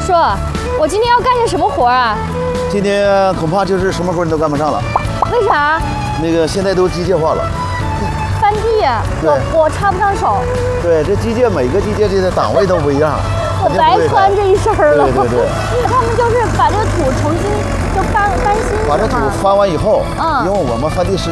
叔，我今天要干些什么活啊？ 今天恐怕就是什么活你都干不上了。 为啥？ 那个现在都机械化了。 翻地呀，我插不上手。 对，这机械每个机械的档位都不一样。 我白穿这一身了。 对对对。 他们就是把这个土重新就翻新。 把这土翻完以后，因为我们翻地时